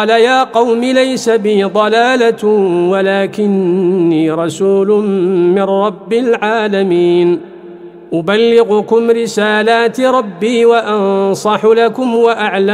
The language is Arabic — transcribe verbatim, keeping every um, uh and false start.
قال يا قوم ليس بي ضلالة ولكني رسول من رب العالمين أبلغكم رسالات ربي وأنصح لكم وأعلم